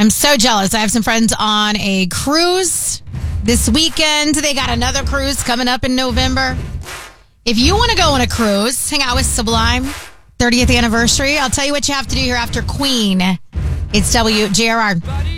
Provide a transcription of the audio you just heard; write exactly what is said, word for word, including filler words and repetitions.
I'm so jealous. I have some friends on a cruise this weekend. They got another cruise coming up in November. If you want to go on a cruise, hang out with Sublime, thirtieth anniversary, I'll tell you what you have to do here after Queen. It's W J R R.